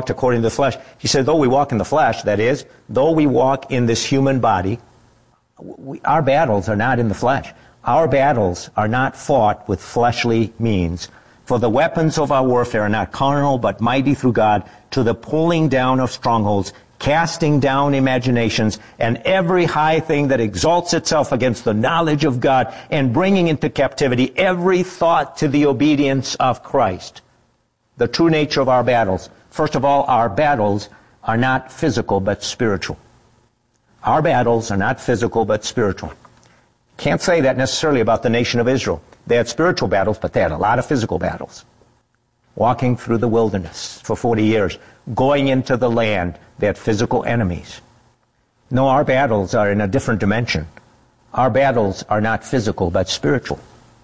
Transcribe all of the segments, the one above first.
walked according to the flesh. He said, though we walk in the flesh, that is, though we walk in this human body, our battles are not in the flesh. Our battles are not fought with fleshly means. For the weapons of our warfare are not carnal, but mighty through God, to the pulling down of strongholds, casting down imaginations, and every high thing that exalts itself against the knowledge of God, and bringing into captivity every thought to the obedience of Christ. The true nature of our battles. First of all, our battles are not physical, but spiritual. Our battles are not physical, but spiritual. Can't say that necessarily about the nation of Israel. They had spiritual battles, but they had a lot of physical battles. Walking through the wilderness for 40 years, going into the land, they had physical enemies. No, our battles are in a different dimension. Our battles are not physical, but spiritual.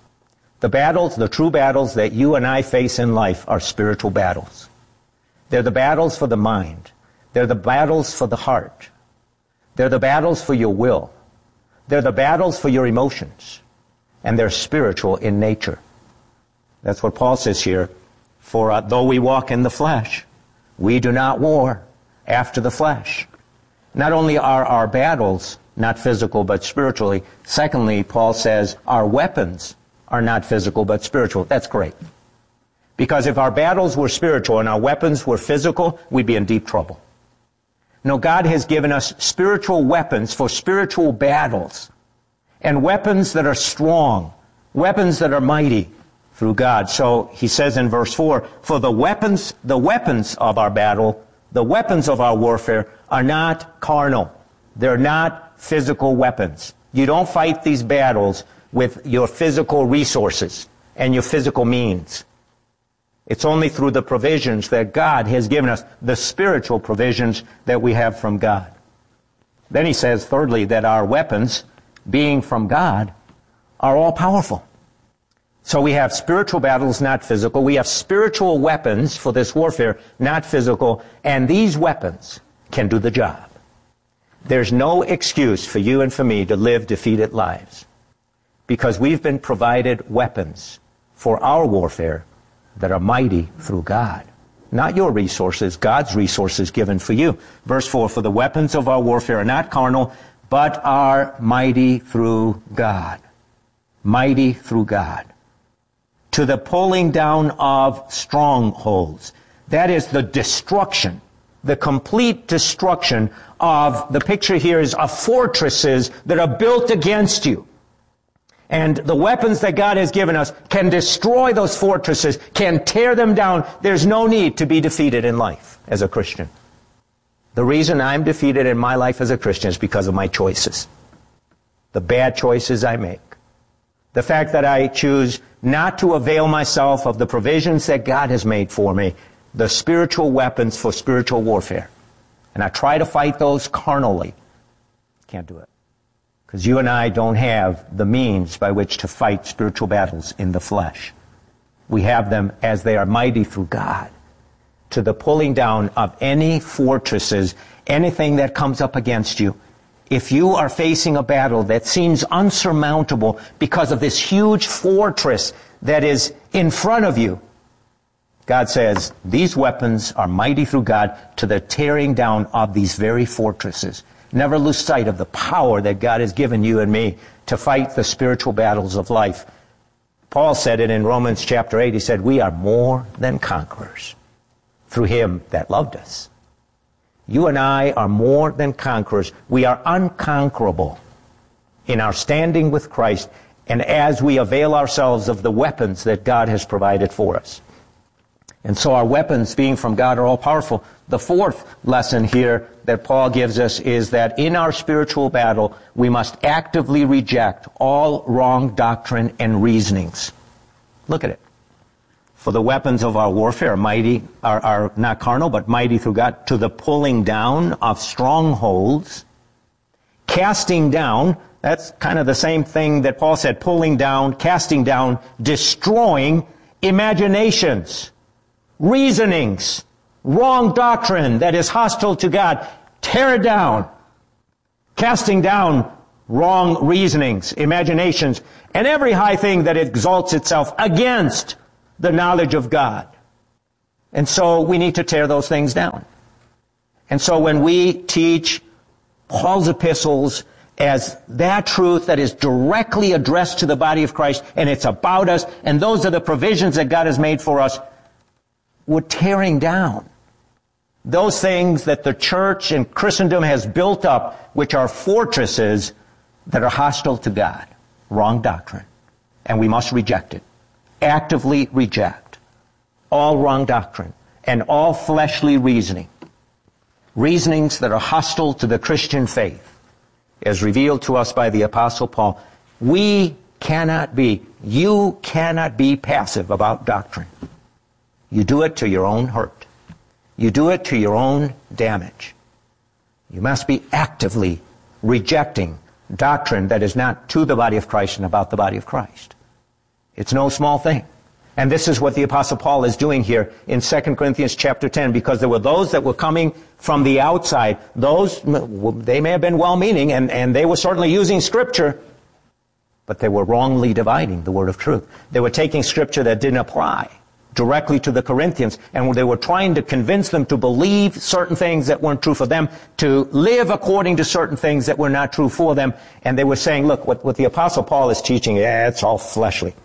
The battles, the true battles that you and I face in life are spiritual battles. They're the battles for the mind. They're the battles for the heart. They're the battles for your will. They're the battles for your emotions. And they're spiritual in nature. That's what Paul says here. For though we walk in the flesh, we do not war after the flesh. Not only are our battles not physical but spiritually, secondly, Paul says our weapons are not physical but spiritual. That's great. Because if our battles were spiritual and our weapons were physical, we'd be in deep trouble. No, God has given us spiritual weapons for spiritual battles, and weapons that are strong, weapons that are mighty through God. So he says in verse 4, for the weapons of our battle, the weapons of our warfare are not carnal. They're not physical weapons. You don't fight these battles with your physical resources and your physical means. It's only through the provisions that God has given us, the spiritual provisions that we have from God. Then he says, thirdly, that our weapons, being from God, are all powerful. So we have spiritual battles, not physical. We have spiritual weapons for this warfare, not physical. And these weapons can do the job. There's no excuse for you and for me to live defeated lives, because we've been provided weapons for our warfare that are mighty through God. Not your resources, God's resources given for you. Verse 4, for the weapons of our warfare are not carnal, but are mighty through God. Mighty through God. To the pulling down of strongholds. That is the destruction, the complete destruction of, the picture here is of fortresses that are built against you. And the weapons that God has given us can destroy those fortresses, can tear them down. There's no need to be defeated in life as a Christian. The reason I'm defeated in my life as a Christian is because of my choices. The bad choices I make. The fact that I choose not to avail myself of the provisions that God has made for me, the spiritual weapons for spiritual warfare. And I try to fight those carnally. Can't do it. Because you and I don't have the means by which to fight spiritual battles in the flesh. We have them as they are mighty through God, to the pulling down of any fortresses, anything that comes up against you. If you are facing a battle that seems unsurmountable because of this huge fortress that is in front of you, God says, these weapons are mighty through God to the tearing down of these very fortresses. Never lose sight of the power that God has given you and me to fight the spiritual battles of life. Paul said it in Romans chapter 8. He said, we are more than conquerors through him that loved us. You and I are more than conquerors. We are unconquerable in our standing with Christ and as we avail ourselves of the weapons that God has provided for us. And so our weapons, being from God, are all powerful. The fourth lesson here that Paul gives us is that in our spiritual battle, we must actively reject all wrong doctrine and reasonings. Look at it. For the weapons of our warfare are not carnal, but mighty through God, to the pulling down of strongholds, casting down. That's kind of the same thing that Paul said, pulling down, casting down, destroying imaginations, reasonings, wrong doctrine that is hostile to God. Tear it down. Casting down wrong reasonings, imaginations, and every high thing that exalts itself against the knowledge of God. And so we need to tear those things down. And so when we teach Paul's epistles as that truth that is directly addressed to the body of Christ, and it's about us, and those are the provisions that God has made for us, we're tearing down those things that the church and Christendom has built up, which are fortresses that are hostile to God. Wrong doctrine. And we must reject it. Actively reject all wrong doctrine and all fleshly reasoning. Reasonings that are hostile to the Christian faith, as revealed to us by the Apostle Paul. You cannot be passive about doctrine. You do it to your own hurt. You do it to your own damage. You must be actively rejecting doctrine that is not to the body of Christ and about the body of Christ. It's no small thing. And this is what the Apostle Paul is doing here in 2 Corinthians chapter 10, because there were those that were coming from the outside. Those, they may have been well-meaning, and they were certainly using Scripture, but they were wrongly dividing the word of truth. They were taking Scripture that didn't apply directly to the Corinthians, and they were trying to convince them to believe certain things that weren't true for them, to live according to certain things that were not true for them. And they were saying, look, what the Apostle Paul is teaching, it's all fleshly.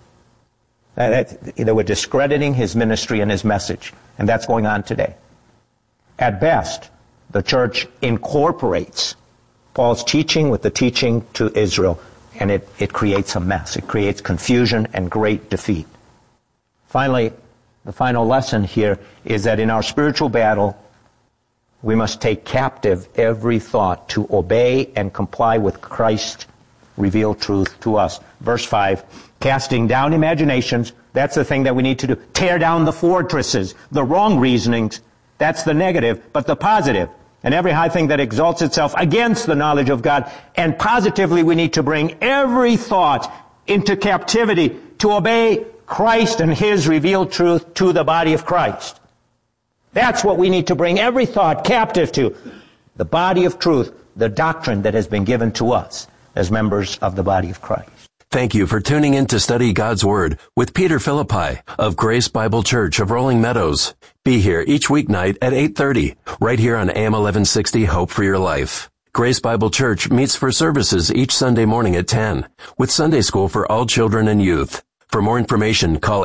They were discrediting his ministry and his message, and that's going on today. At best, the church incorporates Paul's teaching with the teaching to Israel, and it creates a mess. It creates confusion and great defeat. Finally, the final lesson here is that in our spiritual battle, we must take captive every thought to obey and comply with Christ's revealed truth to us. Verse 5, casting down imaginations, that's the thing that we need to do. Tear down the fortresses, the wrong reasonings, that's the negative, but the positive. And every high thing that exalts itself against the knowledge of God. And positively, we need to bring every thought into captivity to obey Christ and His revealed truth to the body of Christ. That's what we need to bring every thought captive to. The body of truth, the doctrine that has been given to us as members of the body of Christ. Thank you for tuning in to Study God's Word with Peter Philippi of Grace Bible Church of Rolling Meadows. Be here each weeknight at 8:30, right here on AM 1160 Hope for Your Life. Grace Bible Church meets for services each Sunday morning at 10, with Sunday school for all children and youth. For more information, call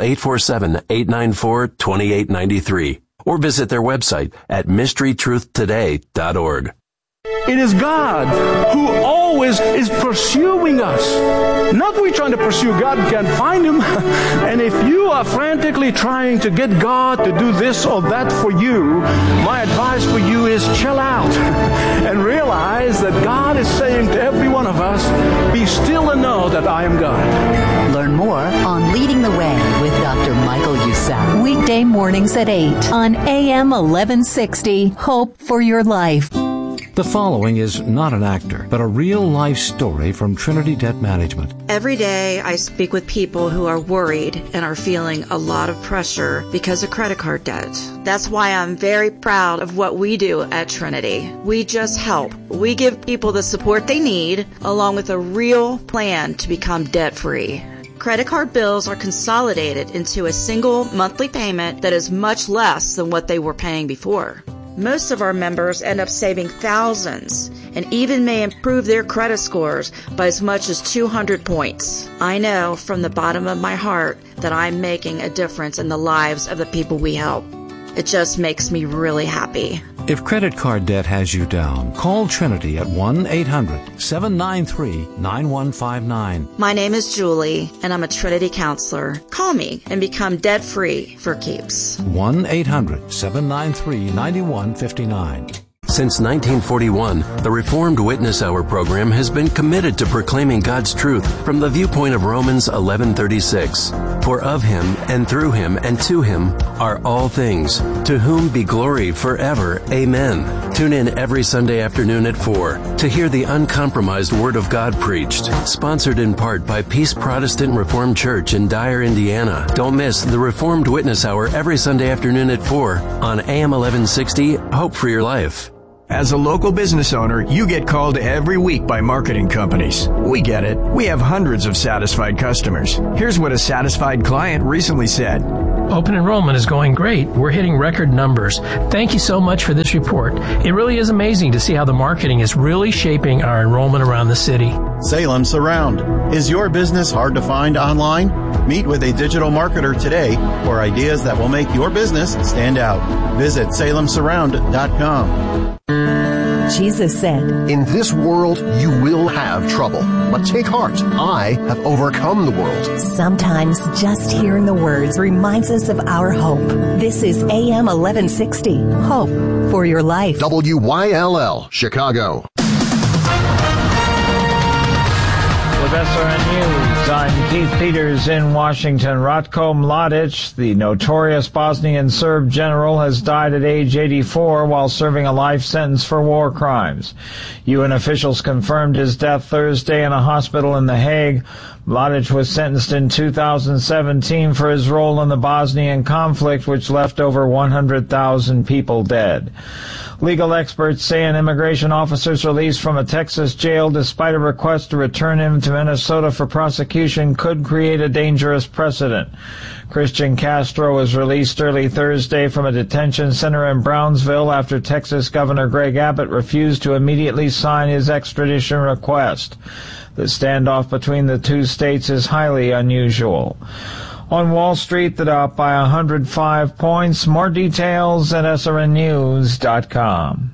847-894-2893 or visit their website at mysterytruthtoday.org. It is God who always is pursuing us. Not we trying to pursue God and can't find Him. And if you are frantically trying to get God to do this or that for you, my advice for you is chill out and realize that God is saying to every one of us, be still and know that I am God. Learn more on Leading the Way with Dr. Michael Youssef. Weekday mornings at 8 on AM 1160 Hope for Your Life. The following is not an actor, but a real-life story from Trinity Debt Management. Every day I speak with people who are worried and are feeling a lot of pressure because of credit card debt. That's why I'm very proud of what we do at Trinity. We just help. We give people the support they need, along with a real plan to become debt-free. Credit card bills are consolidated into a single monthly payment that is much less than what they were paying before. Most of our members end up saving thousands and even may improve their credit scores by as much as 200 points. I know from the bottom of my heart that I'm making a difference in the lives of the people we help. It just makes me really happy. If credit card debt has you down, call Trinity at 1-800-793-9159. My name is Julie, and I'm a Trinity counselor. Call me and become debt-free for keeps. 1-800-793-9159. Since 1941, the Reformed Witness Hour program has been committed to proclaiming God's truth from the viewpoint of Romans 11:36. For of Him, and through Him, and to Him are all things, to whom be glory forever. Amen. Tune in every Sunday afternoon at 4 to hear the uncompromised Word of God preached. Sponsored in part by Peace Protestant Reformed Church in Dyer, Indiana. Don't miss the Reformed Witness Hour every Sunday afternoon at 4 on AM 1160 Hope for Your Life. As a local business owner, you get called every week by marketing companies. We get it. We have hundreds of satisfied customers. Here's what a satisfied client recently said. Open enrollment is going great. We're hitting record numbers. Thank you so much for this report. It really is amazing to see how the marketing is really shaping our enrollment around the city. Salem Surround. Is your business hard to find online? Meet with a digital marketer today for ideas that will make your business stand out. Visit salemsurround.com. Jesus said, "In this world you will have trouble, but take heart. I have overcome the world." Sometimes just hearing the words reminds us of our hope. This is AM 1160. Hope for your life. WYLL, Chicago. With SRN News, I'm Keith Peters in Washington. Ratko Mladic, the notorious Bosnian Serb general, has died at age 84 while serving a life sentence for war crimes. UN officials confirmed his death Thursday in a hospital in The Hague. Mladic was sentenced in 2017 for his role in the Bosnian conflict, which left over 100,000 people dead. Legal experts say an immigration officer's release from a Texas jail despite a request to return him to Minnesota for prosecution could create a dangerous precedent. Christian Castro was released early Thursday from a detention center in Brownsville after Texas Governor Greg Abbott refused to immediately sign his extradition request. The standoff between the two states is highly unusual. On Wall Street, the Dow up by 105 points. More details at srnnews.com.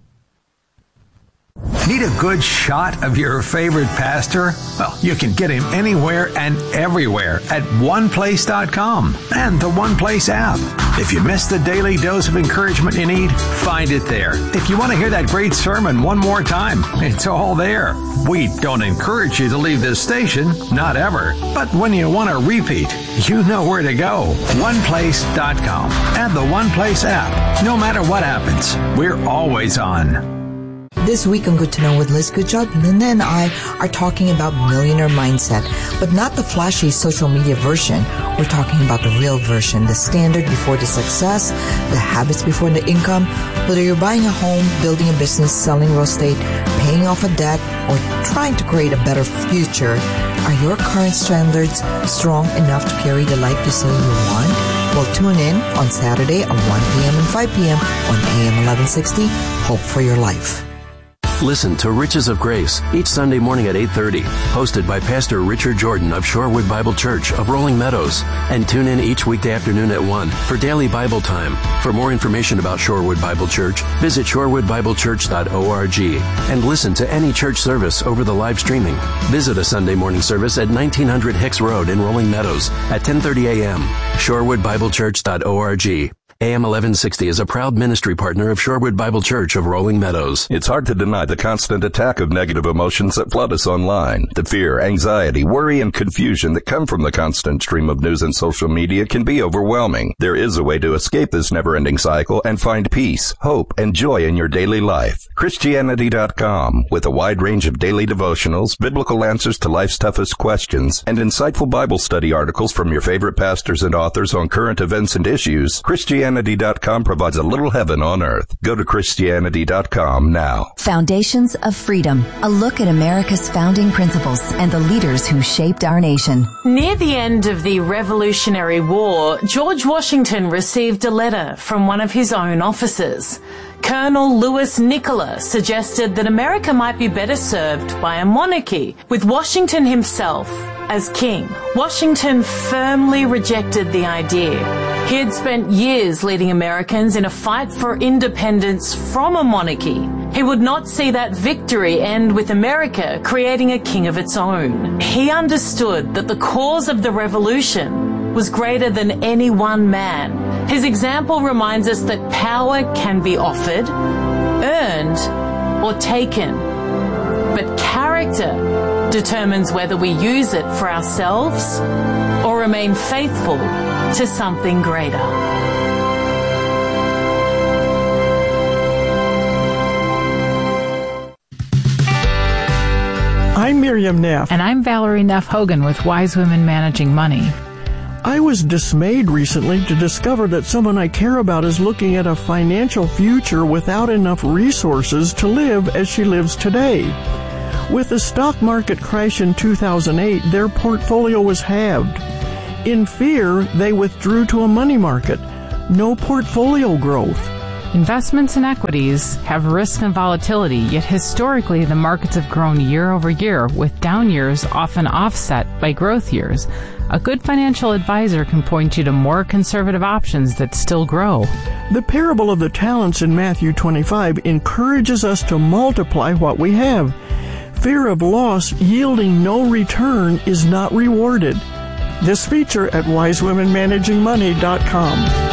Need a good shot of your favorite pastor? Well, you can get him anywhere and everywhere at oneplace.com and the One Place app. If you missed the daily dose of encouragement you need, find it there. If you want to hear that great sermon one more time, it's all there. We don't encourage you to leave this station, not ever. But when you want to repeat, you know where to go. oneplace.com and the One Place app. No matter what happens, we're always on. This week on Good to Know with Liz Goodjob, Linda and I are talking about millionaire mindset, but not the flashy social media version. We're talking about the real version, the standard before the success, the habits before the income. Whether you're buying a home, building a business, selling real estate, paying off a debt, or trying to create a better future, are your current standards strong enough to carry the life you say you want? Well, tune in on Saturday at 1 p.m. and 5 p.m. on AM 1160, Hope for Your Life. Listen to Riches of Grace each Sunday morning at 8:30, hosted by Pastor Richard Jordan of Shorewood Bible Church of Rolling Meadows. And tune in each weekday afternoon at 1 for daily Bible time. For more information about Shorewood Bible Church, visit shorewoodbiblechurch.org and listen to any church service over the live streaming. Visit a Sunday morning service at 1900 Hicks Road in Rolling Meadows at 10:30 a.m. shorewoodbiblechurch.org. AM 1160 is a proud ministry partner of Shorewood Bible Church of Rolling Meadows. It's hard to deny the constant attack of negative emotions that flood us online. The fear, anxiety, worry, and confusion that come from the constant stream of news and social media can be overwhelming. There is a way to escape this never-ending cycle and find peace, hope, and joy in your daily life. Christianity.com, with a wide range of daily devotionals, biblical answers to life's toughest questions, and insightful Bible study articles from your favorite pastors and authors on current events and issues, Christianity.com provides a little heaven on earth. Go to Christianity.com now. Foundations of Freedom, a look at America's founding principles and the leaders who shaped our nation. Near the end of the Revolutionary War, George Washington received a letter from one of his own officers. Colonel Louis Nicola suggested that America might be better served by a monarchy, with Washington himself as king. Washington firmly rejected the idea. He had spent years leading Americans in a fight for independence from a monarchy. He would not see that victory end with America creating a king of its own. He understood that the cause of the revolution was greater than any one man. His example reminds us that power can be offered, earned, or taken. But character determines whether we use it for ourselves or remain faithful to something greater. I'm Miriam Neff. And I'm Valerie Neff Hogan with Wise Women Managing Money. I was dismayed recently to discover that someone I care about is looking at a financial future without enough resources to live as she lives today. With the stock market crash in 2008, their portfolio was halved. In fear, they withdrew to a money market. No portfolio growth. Investments in equities have risk and volatility, yet historically the markets have grown year over year, with down years often offset by growth years. A good financial advisor can point you to more conservative options that still grow. The parable of the talents in Matthew 25 encourages us to multiply what we have. Fear of loss yielding no return is not rewarded. This feature at wisewomenmanagingmoney.com.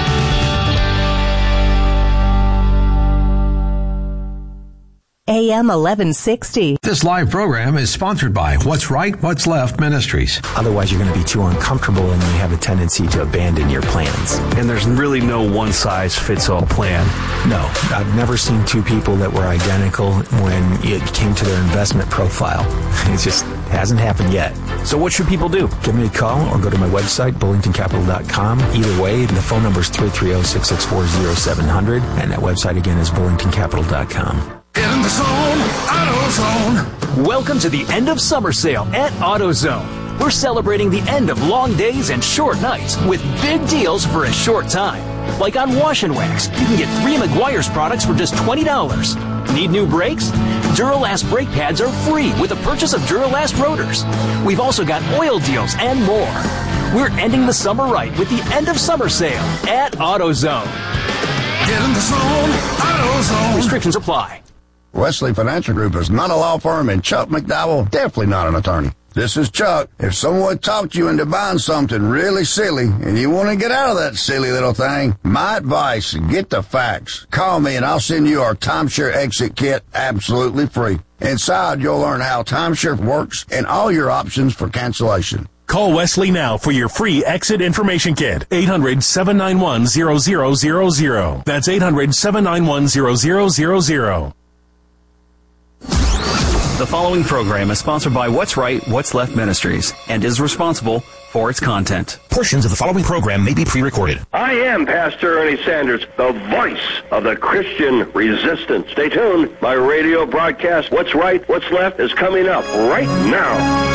AM 1160. This live program is sponsored by What's Right, What's Left Ministries. Otherwise, you're going to be too uncomfortable and you have a tendency to abandon your plans. And there's really no one-size-fits-all plan. No, I've never seen two people that were identical when it came to their investment profile. It just hasn't happened yet. So what should people do? Give me a call or go to my website, bullingtoncapital.com. Either way, the phone number is 330-664-0700, and that website again is bullingtoncapital.com. In the zone, AutoZone. Welcome to the end of summer sale at AutoZone. We're celebrating the end of long days and short nights with big deals for a short time. Like on Wash and Wax, you can get 3 Meguiar's products for just $20. Need new brakes? Duralast brake pads are free with the purchase of Duralast rotors. We've also got oil deals and more. We're ending the summer right with the end of summer sale at AutoZone. Get in the zone, AutoZone. Restrictions apply. Wesley Financial Group is not a law firm, and Chuck McDowell definitely not an attorney. This is Chuck. If someone talked you into buying something really silly and you want to get out of that silly little thing, my advice, get the facts. Call me and I'll send you our timeshare exit kit absolutely free. Inside, you'll learn how timeshare works and all your options for cancellation. Call Wesley now for your free exit information kit. 800-791-0000. That's 800-791-0000. The following program is sponsored by What's Right, What's Left Ministries and is responsible for its content. Portions of the following program may be pre-recorded. I am Pastor Ernie Sanders, the voice of the Christian resistance. Stay tuned. My radio broadcast, What's Right, What's Left, is coming up right now.